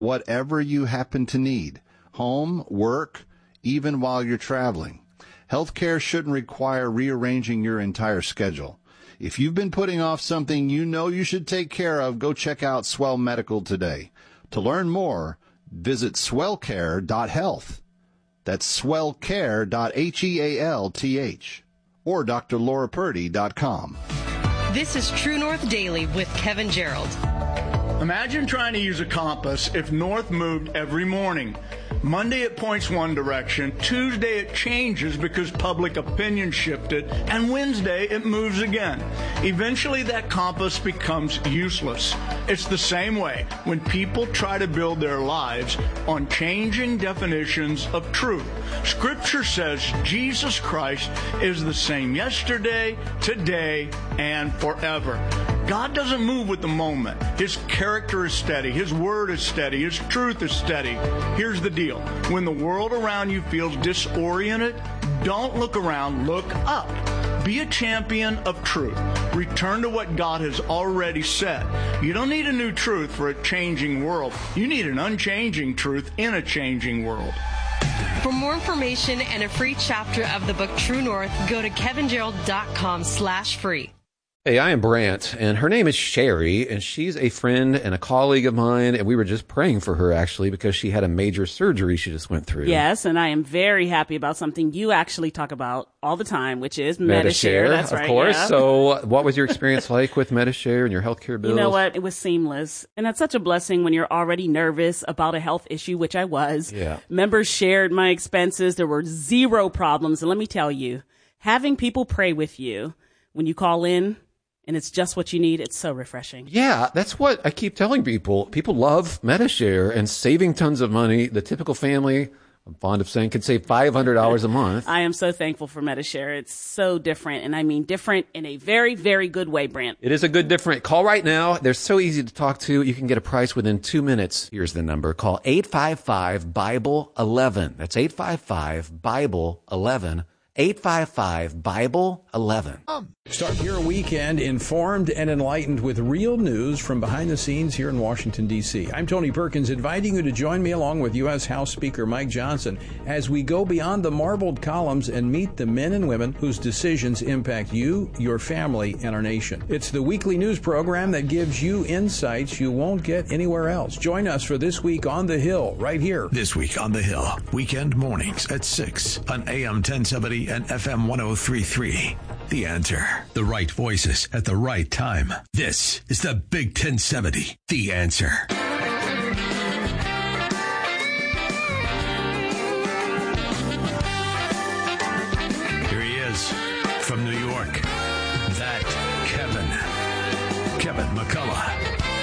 whatever you happen to need, home, work, even while you're traveling. Healthcare shouldn't require rearranging your entire schedule. If you've been putting off something you know you should take care of, go check out Swell Medical today. To learn more, visit swellcare.health. That's swellcare.health or drlaurapurdy.com. This is True North Daily with Kevin Gerald. Imagine trying to use a compass if north moved every morning. Monday it points one direction, Tuesday it changes because public opinion shifted, and Wednesday it moves again. Eventually that compass becomes useless. It's the same way when people try to build their lives on changing definitions of truth. Scripture says Jesus Christ is the same yesterday, today, and forever. God doesn't move with the moment. His character is steady. His word is steady. His truth is steady. Here's the deal. When the world around you feels disoriented, don't look around, look up. Be a champion of truth. Return to what God has already said. You don't need a new truth for a changing world. You need an unchanging truth in a changing world. For more information and a free chapter of the book True North, go to kevingerald.com/free. Hey, I am Brant, and her name is Sherry, and she's a friend and a colleague of mine, and we were just praying for her, actually, because she had a major surgery she just went through. Yes, and I am very happy about something you actually talk about all the time, which is Medi-Share. That's right, of course. Yeah. So what was your experience like with Medi-Share and your healthcare bills? You know what? It was seamless. And that's such a blessing when you're already nervous about a health issue, which I was. Yeah. Members shared my expenses. There were zero problems. And let me tell you, having people pray with you when you call in, and it's just what you need, it's so refreshing. Yeah, that's what I keep telling people. People love Medi-Share and saving tons of money. The typical family, I'm fond of saying, could save $500 a month. I am so thankful for Medi-Share. It's so different, and I mean different in a very, very good way, Brant. It is a good different. Call right now. They're so easy to talk to. You can get a price within 2 minutes. Here's the number. Call 855-BIBLE-11. That's 855-BIBLE-11. 855-BIBLE-11. Start your weekend informed and enlightened with real news from behind the scenes here in Washington, D.C. I'm Tony Perkins, inviting you to join me along with U.S. House Speaker Mike Johnson as we go beyond the marbled columns and meet the men and women whose decisions impact you, your family, and our nation. It's the weekly news program that gives you insights you won't get anywhere else. Join us for This Week on the Hill, right here. This Week on the Hill, weekend mornings at 6 on AM 1070 and FM 103.3. The Answer. The right voices at the right time. This is the Big 1070. The Answer. Here he is from New York. That Kevin McCullough.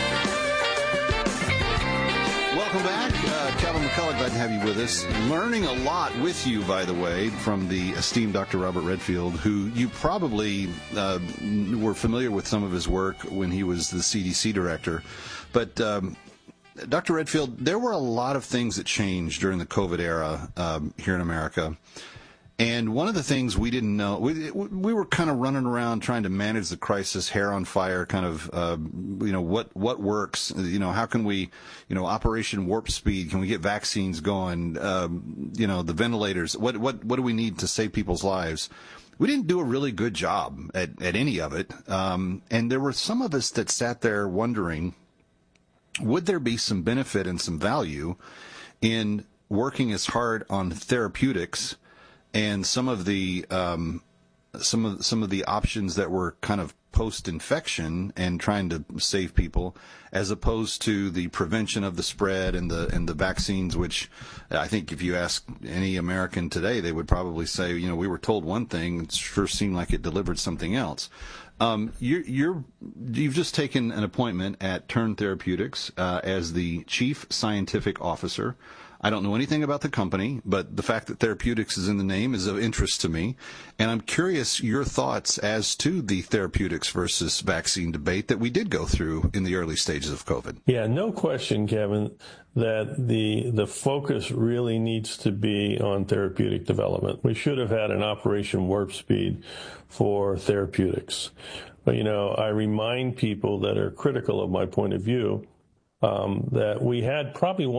Welcome back. Kevin McCullough, glad to have you with us. Learning a lot with you, by the way, from the esteemed Dr. Robert Redfield, who you probably were familiar with some of his work when he was the CDC director. But Dr. Redfield, there were a lot of things that changed during the COVID era here in America. And one of the things we didn't know, we were kind of running around trying to manage the crisis, hair on fire, kind of, what works, how can we, Operation Warp Speed, can we get vaccines going, the ventilators, what do we need to save people's lives? We didn't do a really good job at any of it. And there were some of us that sat there wondering, would there be some benefit and some value in working as hard on therapeutics and some of the options that were kind of post-infection and trying to save people, as opposed to the prevention of the spread and the vaccines, which I think if you ask any American today, they would probably say, we were told one thing, it sure seemed like it delivered something else. You've just taken an appointment at Turn Therapeutics as the Chief Scientific Officer. I don't know anything about the company, but the fact that therapeutics is in the name is of interest to me. And I'm curious your thoughts as to the therapeutics versus vaccine debate that we did go through in the early stages of COVID. Yeah, no question, Kevin, that the focus really needs to be on therapeutic development. We should have had an Operation Warp Speed for therapeutics. But, I remind people that are critical of my point of view that we had probably